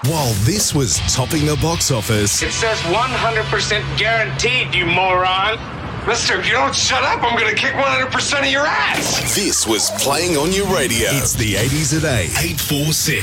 While this was topping the box office, It says 100% guaranteed, you moron. Mister, if you don't shut up, I'm going to kick 100% of your ass. this was playing on your radio. It's the 80s at 8. 846.